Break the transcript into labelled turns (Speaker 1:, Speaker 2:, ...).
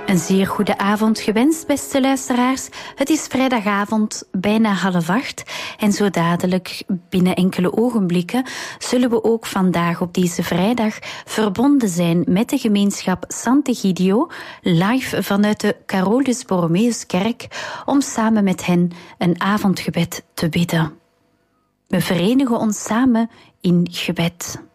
Speaker 1: Een zeer goede avond gewenst, beste luisteraars. Het is vrijdagavond, bijna 7:30. En zo dadelijk, binnen enkele ogenblikken, zullen we ook vandaag op deze vrijdag verbonden zijn met de gemeenschap Sant'Egidio, live vanuit de Carolus Borromeuskerk, om samen met hen een avondgebed te bidden. We verenigen ons samen in gebed.